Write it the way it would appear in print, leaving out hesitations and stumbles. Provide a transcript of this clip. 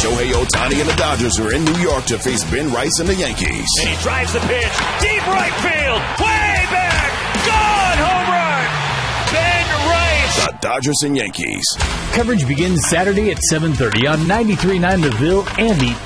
Shohei Ohtani and the Dodgers are in New York to face Ben Rice and the Yankees. And he drives the pitch. Deep right field. Way back. Gone. Home run. Ben Rice. The Dodgers and Yankees. Coverage begins Saturday at 7:30 on 93.9 The Ville and the